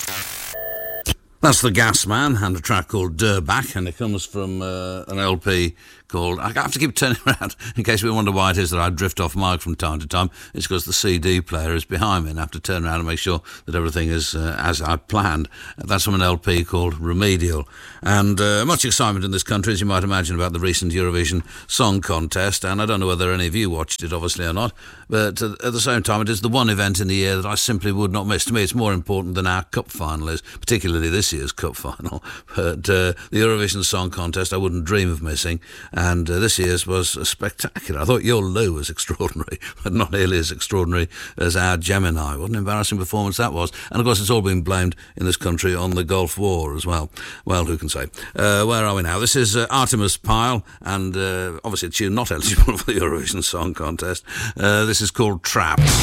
That's the Gas Man and a track called Durback, and it comes from an LP called... I have to keep turning around in case we wonder why it is that I drift off mic from time to time. It's because the CD player is behind me and I have to turn around and make sure that everything is as I planned. That's from an LP called Remedial. And much excitement in this country, as you might imagine, about the recent Eurovision Song Contest, and I don't know whether any of you watched it, obviously, or not, but at the same time, it is the one event in the year that I simply would not miss. To me, it's more important than our cup final is, particularly this year's cup final, but the Eurovision Song Contest I wouldn't dream of missing, and this year's was spectacular. I thought Your Lou was extraordinary, but not nearly as extraordinary as our Gemini. What an embarrassing performance that was, and of course it's all been blamed in this country on the Gulf War as well. Well, who can say? Where are we now? This is Artemis Pyle, and obviously a tune not eligible for the Eurovision Song Contest. This is called Trapped.